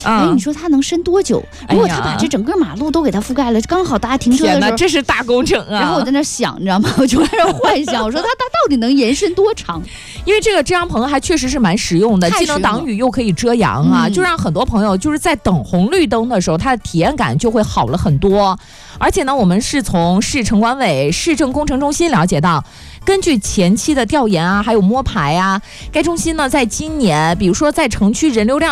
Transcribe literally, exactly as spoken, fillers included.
哎，你说它能伸多久？如果它把这整个马路都给它覆盖了，刚好大家停车的时候， 这是大工程啊！ 然后我在那想，你知道吗？我就开始幻想，我说它它到底能延伸多长？ 因为这个遮阳棚还确实是蛮实用的，既能挡雨又可以遮阳啊，嗯、就让很多朋友就是在等红绿灯的时候，它的体验感就会好了很多。而且呢，我们是从市城管委市政工程中心了解到，根据前期的调研啊，还有摸排啊，该中心呢在今年，比如说在城区人流量